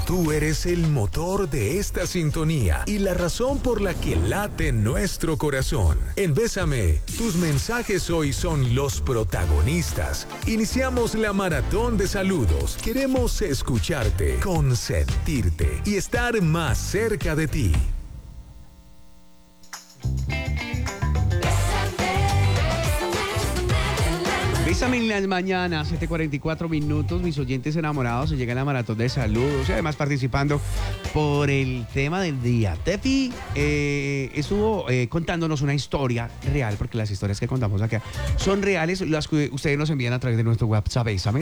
Tú eres el motor de esta sintonía y la razón por la que late nuestro corazón. En Bésame, tus mensajes hoy son los protagonistas. Iniciamos la maratón de saludos. Queremos escucharte, consentirte y estar más cerca de ti. Bésame en las mañanas, 7:44 minutos, mis oyentes enamorados se llegan a la maratón de saludos y además participando por el tema del día. Tefi estuvo contándonos una historia real, porque las historias que contamos acá son reales, las que ustedes nos envían a través de nuestro WhatsApp, Bésame,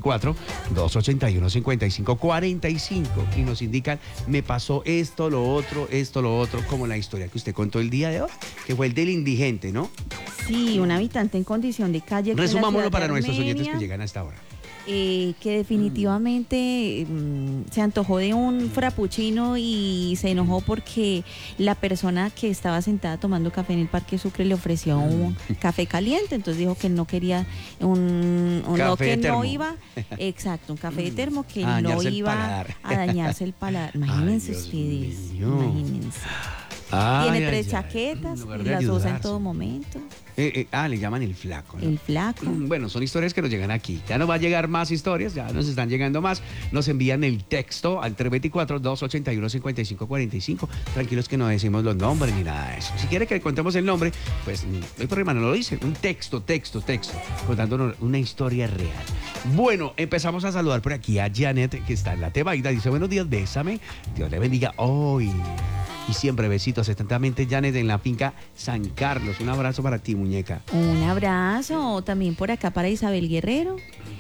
324-281-5545 y nos indican, me pasó esto, lo otro, como la historia que usted contó el día de hoy, que fue el del indigente, ¿no? Sí, un habitante en condición de calle. Resumámoslo para nuestros oyentes que llegan a esta hora. Que definitivamente se antojó de un frappuccino y se enojó porque la persona que estaba sentada tomando café en el Parque Sucre le ofreció un café caliente, entonces dijo que no quería un café de termo que no iba a dañarse el paladar. Imagínense ustedes, imagínense. Tiene tres chaquetas y las usa en todo momento. Le llaman el flaco, ¿no? El flaco. Bueno, son historias que nos llegan aquí. Ya nos va a llegar más historias, ya nos están llegando más. Nos envían el texto al 324-281-5545. Tranquilos que no decimos los nombres ni nada de eso. Si quiere que le contemos el nombre, pues no hay problema, no lo dice. Un texto, contándonos una historia real. Bueno, empezamos a saludar por aquí a Janet, que está en la Tebaida. Dice, buenos días, bésame. Dios le bendiga hoy. Y siempre besitos atentamente, Janet, en la finca San Carlos. Un abrazo para ti, muñeca. Un abrazo también por acá para Isabel Guerrero.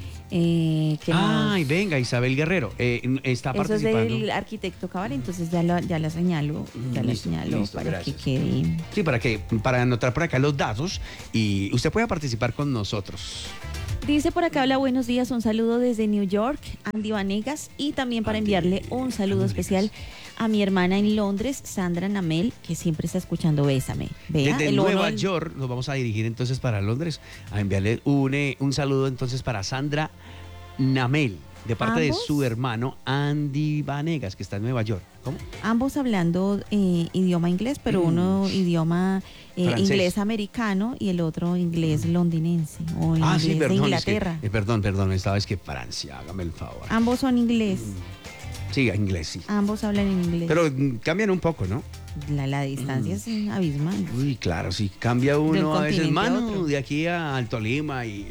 Venga, Isabel Guerrero. Está participando. Eso es del arquitecto Cabal, entonces ya la señalo. Listo, para gracias. que quede. Sí, para anotar por acá los datos y usted pueda participar con nosotros. Dice por acá, hola, buenos días, un saludo desde New York, Andy Vanegas, y también para enviarle un saludo especial a mi hermana en Londres, Sandra Namel, que siempre está escuchando Bésame. Vea, desde Nueva York nos vamos a dirigir entonces para Londres a enviarle un saludo entonces para Sandra Namel, de parte de su hermano Andy Vanegas, que está en Nueva York. ¿Cómo? Ambos hablando idioma inglés, pero uno idioma inglés americano y el otro inglés londinense o inglés de Inglaterra. Perdón, esta vez que Francia, hágame el favor. Ambos son inglés. Sí, inglés, sí. Ambos hablan en inglés. Pero cambian un poco, ¿no? La distancia es abismal. Uy, claro, sí, cambia uno a veces, mano, de aquí al Tolima y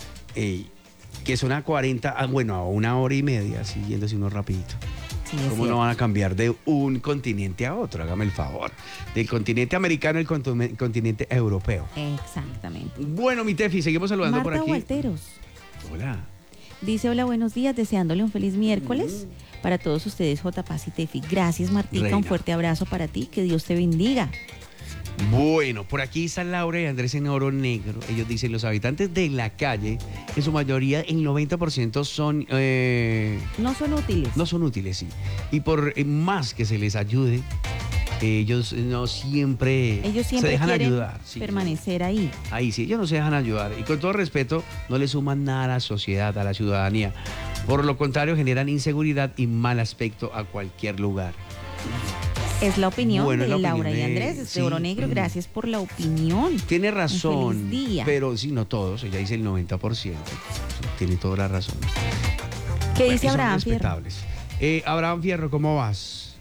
que son a 40, a una hora y media, así yéndose uno rapidito. Sí, ¿Cómo no van a cambiar de un continente a otro? Hágame el favor. Del continente americano al continente europeo. Exactamente. Bueno, mi Tefi, seguimos saludando Marta por aquí. Walteros. Hola. Dice, hola, buenos días, deseándole un feliz miércoles para todos ustedes, J. Paz y Tefi. Gracias, Martica, Reina. un fuerte abrazo para ti, que Dios te bendiga. Bueno, por aquí está Laura y Andrés en Oro Negro. Ellos dicen, los habitantes de la calle, en su mayoría, el 90% son... no son útiles. No son útiles, sí. Y por más que se les ayude, ellos no siempre, se dejan ayudar. Sí. Permanecer ahí. Ahí sí, ellos no se dejan ayudar. Y con todo respeto, no le suman nada a la sociedad, a la ciudadanía. Por lo contrario, generan inseguridad y mal aspecto a cualquier lugar. Es la opinión de la Laura opinión y Andrés, de Oro Negro. Gracias por la opinión. Tiene razón, Un feliz día. pero sí, no todos. Ella dice el 90%. Tiene toda la razón. ¿Qué dice y son Abraham Fierro? respetables. Abraham Fierro, ¿cómo vas?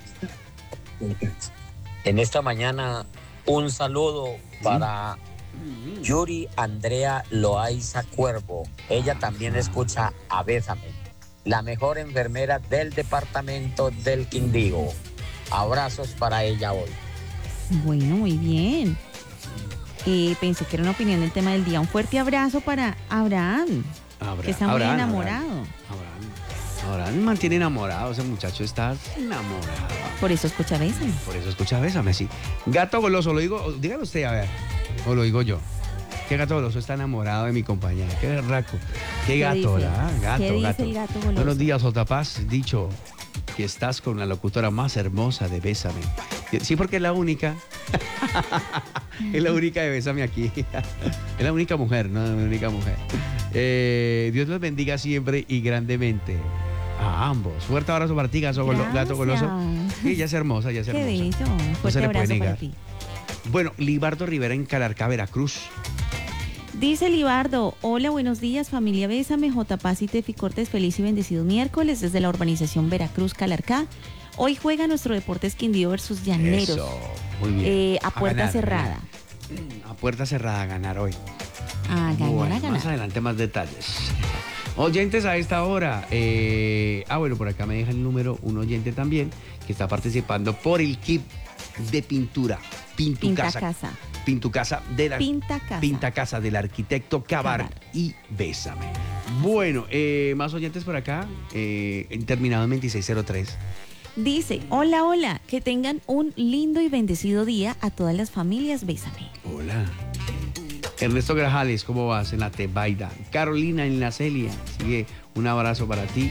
En esta mañana, un saludo para Yuri Andrea Loaiza Cuervo. Ella también escucha a Bésame, la mejor enfermera del departamento del Quindío. Abrazos para ella hoy. Bueno, muy bien. Pensé que era una opinión del tema del día. Un fuerte abrazo para Abraham, que está muy enamorado. Abraham me mantiene enamorado, ese muchacho está enamorado. Por eso escucha Bésame. Por eso escucha Bésame, sí. Gato goloso, lo digo, dígalo usted, a ver, o lo digo yo. ¿Qué gato goloso está enamorado de mi compañera? Qué raco. Qué gato, ¿verdad? Gato, ¿Qué dice gato. el gato goloso? Buenos días, J. Paz. Dicho que estás con la locutora más hermosa de Bésame. Sí, porque es la única. Es la única de Bésame aquí. Es la única mujer, ¿no? La única mujer. Dios los bendiga siempre y grandemente. A ambos. Fuerte abrazo para ti, gato goloso. Gracias. Sí, ella es hermosa, ella es Qué hermosa. bello. No se Fuerte le puede abrazo para negar. ti. Bueno, Libardo Rivera en Calarcá, Veracruz. Dice Libardo, hola, buenos días, familia Bésame, J. Paz y Tefi Cortés, feliz y bendecido miércoles desde la urbanización Veracruz, Calarcá. Hoy juega nuestro Deportes Quindío versus Llaneros. Eso, muy bien. A puerta ganar, cerrada. A puerta cerrada a ganar hoy. A ganar, Bueno, a ganar. más adelante más detalles. Oyentes a esta hora. Bueno, por acá me deja el número un oyente también que está participando por el kit de pintura. Pinta casa. Pintucasa de la Pinta casa. del arquitecto Cabar y Bésame. Bueno, más oyentes por acá, terminado en 2603. Dice, hola, hola, que tengan un lindo y bendecido día a todas las familias Bésame. Hola. Ernesto Grajales, ¿cómo vas? En la Tebaida. Carolina en la Celia. Sigue, un abrazo para ti.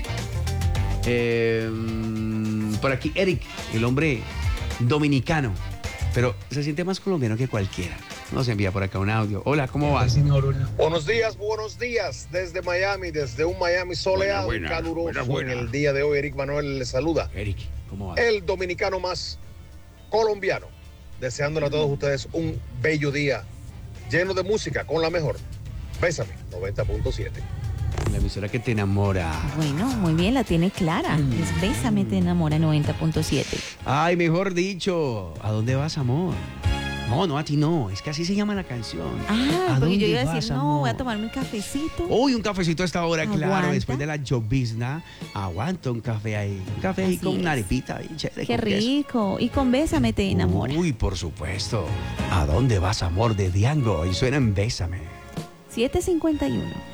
Por aquí, Eric, el hombre dominicano, pero se siente más colombiano que cualquiera. Nos envía por acá un audio. Hola, ¿cómo vas? Buenos días desde Miami, desde un Miami soleado, Buena, caluroso. buena. En el día de hoy, Eric Manuel le saluda. Eric, ¿cómo vas? El dominicano más colombiano, deseándole a todos ustedes un bello día lleno de música con la mejor. Bésame, 90.7. La emisora que te enamora. Bueno, muy bien, la tiene clara. Es Bésame, te enamora 90.7. Ay, mejor dicho, ¿a dónde vas, amor? No, a ti no, es que así se llama la canción. Ah, ¿A porque yo dónde iba a vas, decir, no, amor? voy a tomarme un cafecito. Uy, un cafecito a esta hora, claro, ¿Aguanta? después de la llovizna, aguanta un café ahí. Un café ahí Así con es. una arepita bien chévere. Qué con queso. rico. Y con Bésame, te enamora. Uy, por supuesto. ¿A dónde vas, amor de Diango? Y suena en Bésame. 7:51.